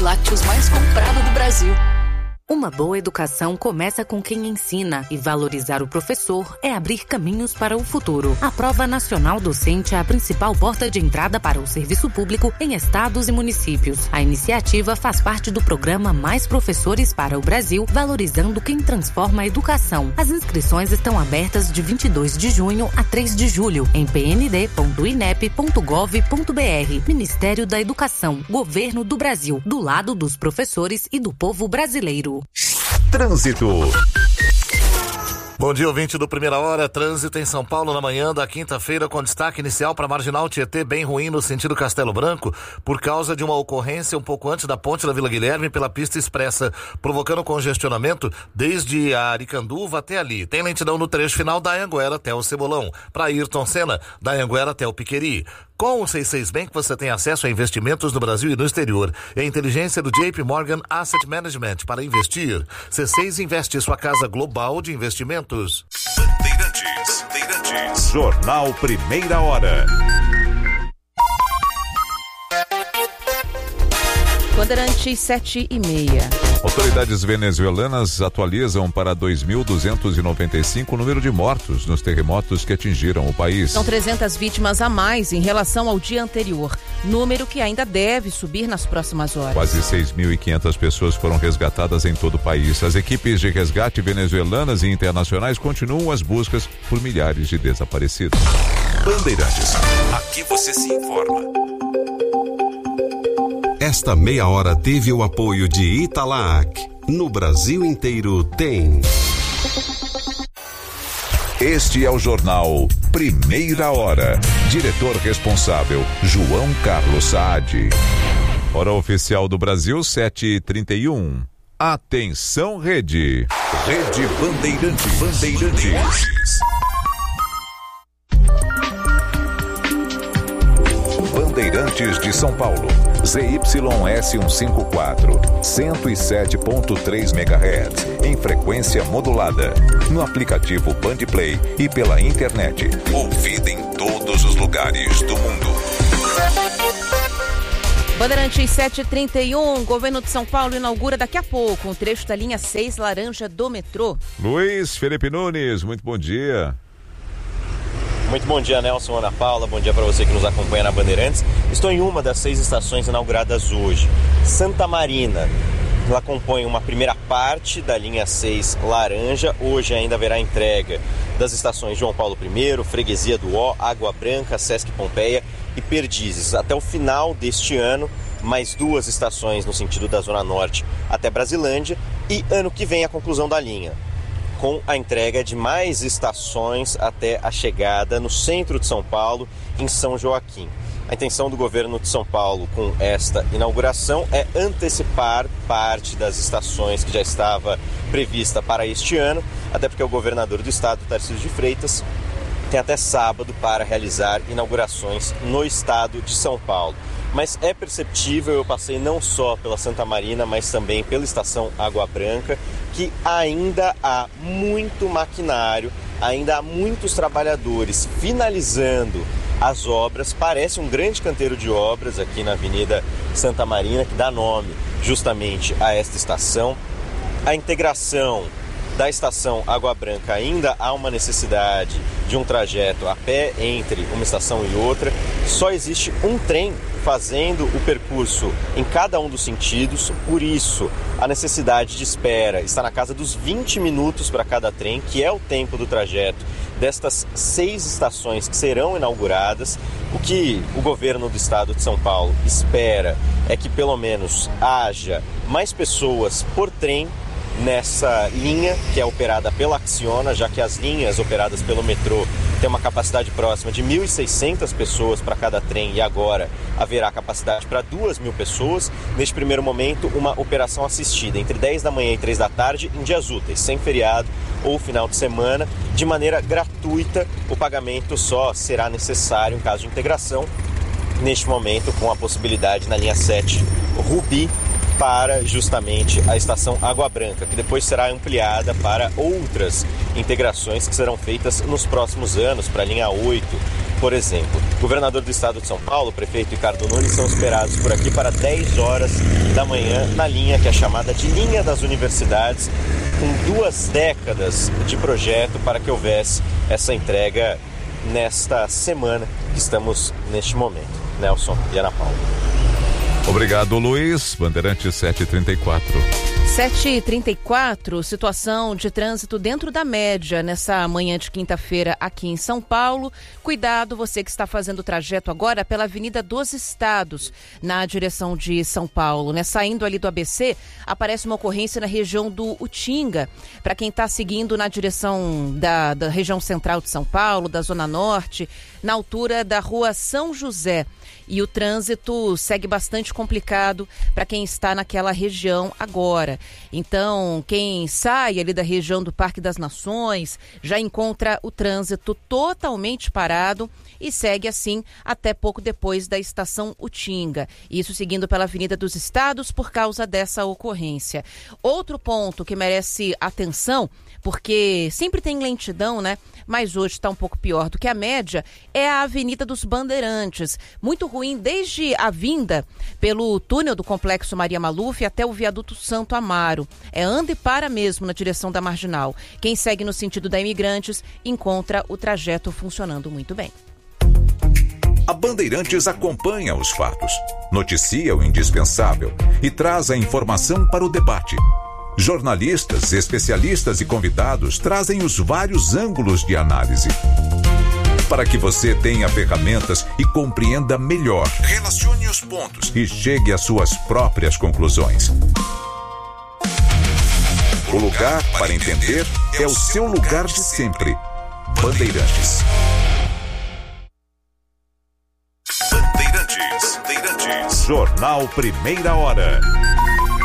lácteos mais comprado do Brasil. Uma boa educação começa com quem ensina, e valorizar o professor é abrir caminhos para o futuro. A Prova Nacional Docente é a principal porta de entrada para o serviço público em estados e municípios. A iniciativa faz parte do programa Mais Professores para o Brasil, valorizando quem transforma a educação. As inscrições estão abertas de 22 de junho a 3 de julho em pnd.inep.gov.br. Ministério da Educação, Governo do Brasil, do lado dos professores e do povo brasileiro. Trânsito. Bom dia, ouvinte do Primeira Hora. Trânsito em São Paulo na manhã da quinta-feira, com destaque inicial para a Marginal Tietê, bem ruim no sentido Castelo Branco, por causa de uma ocorrência um pouco antes da ponte da Vila Guilherme pela pista expressa, provocando congestionamento desde a Aricanduva até ali. Tem lentidão no trecho final da Anhanguera até o Cebolão. Para Ayrton Senna, da Anhanguera até o Piqueri. Com o C6 Bank você tem acesso a investimentos no Brasil e no exterior. É a inteligência do JP Morgan Asset Management para investir. C6 investe sua casa global de investimentos. Bandeirantes. Jornal Primeira Hora. Bandeirantes 7:30. Autoridades venezuelanas atualizam para 2.295 o número de mortos nos terremotos que atingiram o país. São 300 vítimas a mais em relação ao dia anterior, número que ainda deve subir nas próximas horas. Quase 6.500 pessoas foram resgatadas em todo o país. As equipes de resgate venezuelanas e internacionais continuam as buscas por milhares de desaparecidos. Bandeirantes. Aqui você se informa. Esta meia hora teve o apoio de Italac. No Brasil inteiro tem. Este é o jornal Primeira Hora. Diretor responsável, João Carlos Saad. Hora oficial do Brasil, 7h31. Atenção, Rede. Rede Bandeirantes. Bandeirantes de São Paulo. ZYS 154, 107.3 MHz, em frequência modulada. No aplicativo Bandplay e pela internet. Ouvida em todos os lugares do mundo. Bandeirantes 7h31, Governo de São Paulo inaugura daqui a pouco um trecho da linha 6 laranja do metrô. Luiz Felipe Nunes, muito bom dia. Muito bom dia, Nelson, Ana Paula, bom dia para você que nos acompanha na Bandeirantes. Estou em uma das 6 estações inauguradas hoje, Santa Marina. Ela compõe uma primeira parte da linha 6 laranja. Hoje ainda haverá entrega das estações João Paulo I, Freguesia do Ó, Água Branca, Sesc Pompeia e Perdizes. Até o final deste ano, mais 2 estações no sentido da Zona Norte até Brasilândia, e ano que vem a conclusão da linha, com a entrega de mais estações até a chegada no centro de São Paulo, em São Joaquim. A intenção do governo de São Paulo com esta inauguração é antecipar parte das estações que já estava prevista para este ano, até porque o governador do estado, Tarcísio de Freitas, tem até sábado para realizar inaugurações no estado de São Paulo. Mas é perceptível, eu passei não só pela Santa Marina, mas também pela estação Água Branca, que ainda há muito maquinário, ainda há muitos trabalhadores finalizando as obras. Parece um grande canteiro de obras aqui na Avenida Santa Marina, que dá nome justamente a esta estação. A integração da estação Água Branca ainda há uma necessidade de um trajeto a pé entre uma estação e outra. Só existe um trem fazendo o percurso em cada um dos sentidos, por isso a necessidade de espera está na casa dos 20 minutos para cada trem, que é o tempo do trajeto destas 6 estações que serão inauguradas. O que o governo do estado de São Paulo espera é que pelo menos haja mais pessoas por trem nessa linha que é operada pela Acciona, já que as linhas operadas pelo metrô têm uma capacidade próxima de 1.600 pessoas para cada trem, e agora haverá capacidade para 2.000 pessoas. Neste primeiro momento, uma operação assistida entre 10 da manhã e 3 da tarde em dias úteis, sem feriado ou final de semana, de maneira gratuita. O pagamento só será necessário em caso de integração, neste momento com a possibilidade na linha 7 Rubi para justamente a estação Água Branca, que depois será ampliada para outras integrações que serão feitas nos próximos anos, para a linha 8, por exemplo. O governador do estado de São Paulo, o prefeito Ricardo Nunes, são esperados por aqui para 10 horas da manhã na linha que é chamada de Linha das Universidades, com 2 décadas de projeto para que houvesse essa entrega nesta semana que estamos neste momento. Nelson e Ana Paula. Obrigado, Luiz. Bandeirantes 7h34. 7h34, situação de trânsito dentro da média nessa manhã de quinta-feira aqui em São Paulo. Cuidado, você que está fazendo o trajeto agora pela Avenida dos Estados, na direção de São Paulo, né? Saindo ali do ABC, aparece uma ocorrência na região do Utinga. Para quem está seguindo na direção da região central de São Paulo, da Zona Norte, na altura da Rua São José. E o trânsito segue bastante complicado para quem está naquela região agora. Então, quem sai ali da região do Parque das Nações já encontra o trânsito totalmente parado e segue assim até pouco depois da estação Utinga. Isso seguindo pela Avenida dos Estados por causa dessa ocorrência. Outro ponto que merece atenção, porque sempre tem lentidão, né? Mas hoje está um pouco pior do que a média, é a Avenida dos Bandeirantes. Muito ruim desde a vinda pelo túnel do Complexo Maria Maluf até o viaduto Santo Amaro. É anda e para mesmo na direção da Marginal. Quem segue no sentido da Imigrantes encontra o trajeto funcionando muito bem. A Bandeirantes acompanha os fatos, noticia o indispensável e traz a informação para o debate. Jornalistas, especialistas e convidados trazem os vários ângulos de análise. Para que você tenha ferramentas e compreenda melhor, relacione os pontos e chegue às suas próprias conclusões. O lugar para entender é o seu lugar de sempre. Bandeirantes. Bandeirantes. Jornal Primeira Hora.